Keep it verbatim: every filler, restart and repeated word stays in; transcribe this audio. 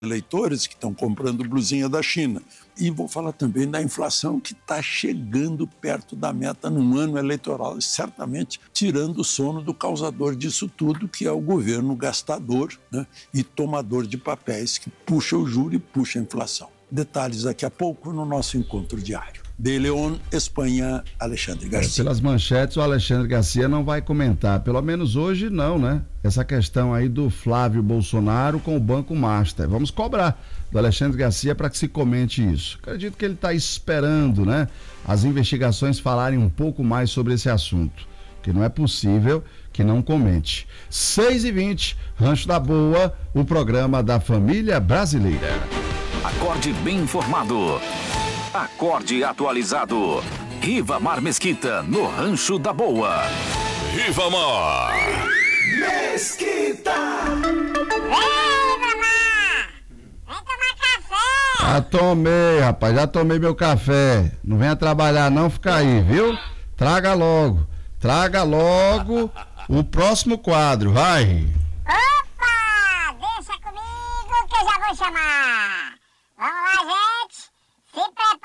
eleitores que estão comprando blusinha da China. E vou falar também da inflação que está chegando perto da meta num ano eleitoral, e certamente tirando o sono do causador disso tudo, que é o governo gastador, né, e tomador de papéis, que puxa o juro e puxa a inflação. Detalhes daqui a pouco no nosso encontro diário. De León, Espanha, Alexandre Garcia. É, pelas manchetes, o Alexandre Garcia não vai comentar, pelo menos hoje não, né? Essa questão aí do Flávio Bolsonaro com o Banco Master. Vamos cobrar do Alexandre Garcia para que se comente isso. Acredito que ele está esperando, né? As investigações falarem um pouco mais sobre esse assunto, que não é possível que não comente. seis e vinte, Rancho da Boa, o programa da família brasileira. Acorde bem informado. Acorde atualizado. Rivamar Mesquita, no Rancho da Boa. Rivamar Mesquita! Vem, Rivamar! Vem tomar café! Já tomei, rapaz, já tomei meu café. Não venha trabalhar não, fica aí, viu? Traga logo, traga logo o próximo quadro, vai! Opa! Deixa comigo que eu já vou chamar! Vamos lá, gente! Se prepara!